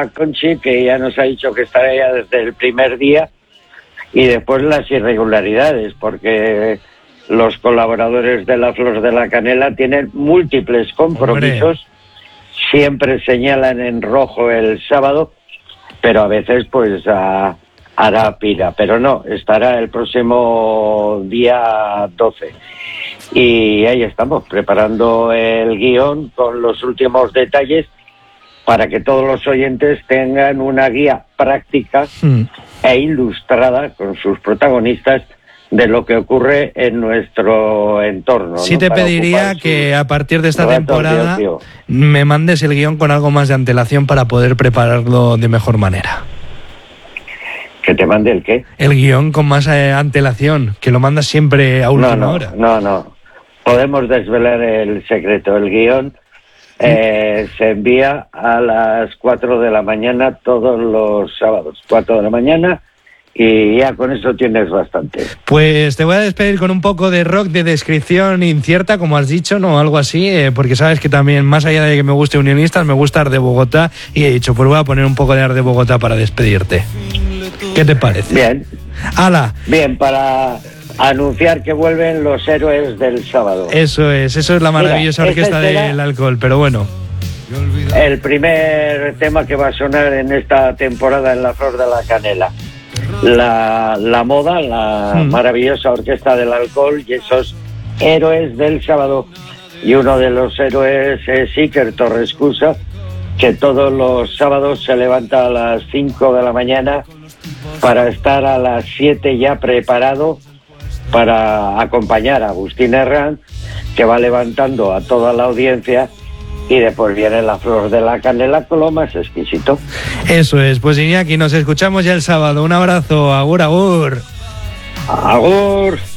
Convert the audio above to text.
a Conchi, que ya nos ha dicho que estará ya desde el primer día, y después las irregularidades, porque los colaboradores de la Flor de la Canela tienen múltiples compromisos. Siempre señalan en rojo el sábado, pero a veces pues hará pira, pero no, estará el próximo día 12. Y ahí estamos, preparando el guión con los últimos detalles para que todos los oyentes tengan una guía práctica e ilustrada con sus protagonistas de lo que ocurre en nuestro entorno. Sí, ¿no? Te pediría que a partir de esta temporada tío, me mandes el guión con algo más de antelación para poder prepararlo de mejor manera. ¿Que te mande el qué? El guión con más antelación, que lo mandas siempre a última hora. No. Podemos desvelar el secreto. El guión se envía a las 4 de la mañana todos los sábados. 4 de la mañana. Y ya con eso tienes bastante. Pues te voy a despedir con un poco de rock de descripción incierta, como has dicho, ¿no? Algo así, porque sabes que también, más allá de que me guste Unionistas, me gusta Art de Bogotá, y he dicho, pues voy a poner un poco de Art de Bogotá para despedirte. ¿Qué te parece? Bien. ¡Hala! Bien, para anunciar que vuelven los héroes del sábado. Eso es la maravillosa orquesta del alcohol, pero bueno. El primer tema que va a sonar en esta temporada en la Flor de la Canela. La moda, la maravillosa orquesta del alcohol y esos héroes del sábado. Y uno de los héroes es Iker Torrescusa, que todos los sábados se levanta a las 5 de la mañana para estar a las 7 ya preparado para acompañar a Agustín Herranz, que va levantando a toda la audiencia. Y después viene la Flor de la Canela con lo más exquisito. Eso es, pues Iñaki, nos escuchamos ya el sábado. Un abrazo, agur, agur. Agur.